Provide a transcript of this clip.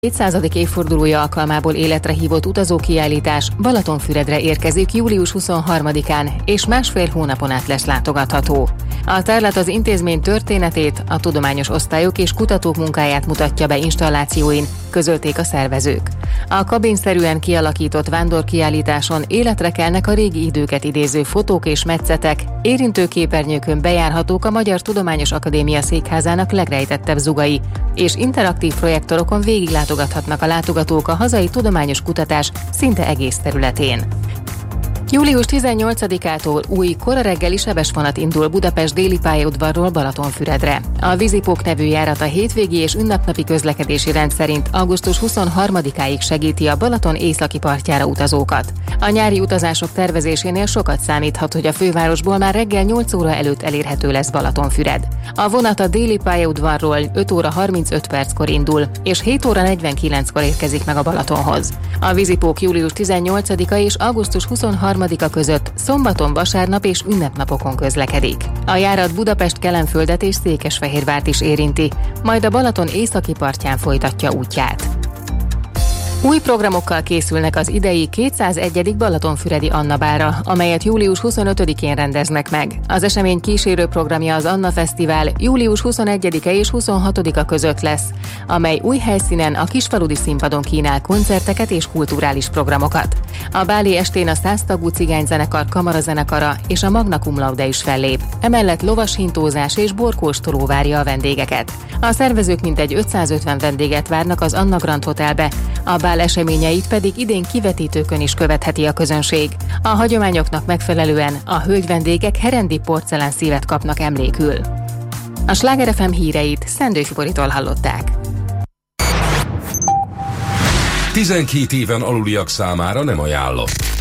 200. évfordulója alkalmából életre hívott utazókiállítás Balatonfüredre érkezik július 23-án, és másfél hónapon át lesz látogatható. A tárlat az intézmény történetét, a tudományos osztályok és kutatók munkáját mutatja be installációin, közölték a szervezők. A kabinszerűen kialakított vándorkiállításon életre kelnek a régi időket idéző fotók és metszetek, érintő képernyőkön bejárhatók a Magyar Tudományos Akadémia székházának legrejtettebb zugai, és interaktív projektorokon végiglátogathatnak a látogatók a hazai tudományos kutatás szinte egész területén. Július 18-ától új korareggeli sebesvonat indul Budapest déli pályaudvarról Balatonfüredre. A Vizipók nevű járat a hétvégi és ünnepnapi közlekedési rend szerint augusztus 23-áig segíti a Balaton északi partjára utazókat. A nyári utazások tervezésénél sokat számíthat, hogy a fővárosból már reggel 8 óra előtt elérhető lesz Balatonfüred. A vonat a déli pályaudvarról 5 óra 35 perckor indul, és 7 óra 49-kor érkezik meg a Balatonhoz. A Vizipók július 18-a és augusztus 23-a között szombaton, vasárnap és ünnepnapokon közlekedik. A járat Budapest, Kelenföldet és Székesfehérvárt is érinti, majd a Balaton északi partján folytatja útját. Új programokkal készülnek az idei 201. Balatonfüredi Anna Bára, amelyet július 25-én rendeznek meg. Az esemény kísérő programja az Anna Fesztivál július 21-e és 26-a között lesz, amely új helyszínen a Kisfaludi Színpadon kínál koncerteket és kulturális programokat. A báli estén a 100 tagú cigányzenekar kamarazenekara és a Magna Cum Laude is fellép. Emellett lovashintózás és borkóstoló várja a vendégeket. A szervezők mintegy 550 vendéget várnak az Anna Grand Hotelbe, a bál eseményeit pedig idén kivetítőkön is követheti a közönség. A hagyományoknak megfelelően a hölgyvendégek herendi porcelán szívet kapnak emlékül. A Sláger FM híreit Szendő Fiboritól hallották. 12 éven aluliak számára nem ajánlott.